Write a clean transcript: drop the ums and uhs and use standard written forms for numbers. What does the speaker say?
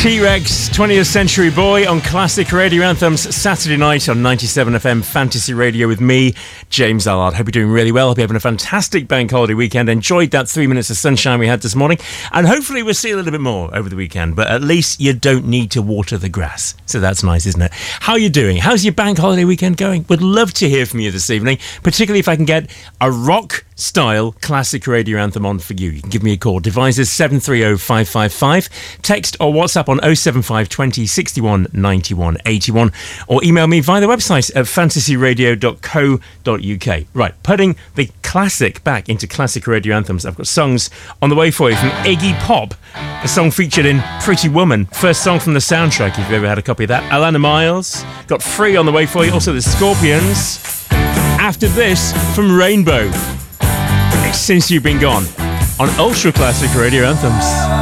T-Rex, 20th Century Boy on Classic Radio Anthems, Saturday night on 97 FM Fantasy Radio with me, James Allard. Hope you're doing really well. Hope you're having a fantastic bank holiday weekend. Enjoyed that 3 minutes of sunshine we had this morning. And hopefully we'll see a little bit more over the weekend. But at least you don't need to water the grass. So that's nice, isn't it? How are you doing? How's your bank holiday weekend going? Would love to hear from you this evening, particularly if I can get a rock-style Classic Radio Anthem on for you. You can give me a call. Devices 730-555. Text or WhatsApp on 07520 61 91 81, or email me via the website at fantasyradio.co.uk. Right, putting the classic back into Classic Radio Anthems. I've got songs on the way for you from Iggy Pop, a song featured in Pretty Woman, first song from the soundtrack if you've ever had a copy of that. Alana Miles, got Free on the way for you, also the Scorpions. After this, from Rainbow, Since You've Been Gone, on Ultra Classic Radio Anthems.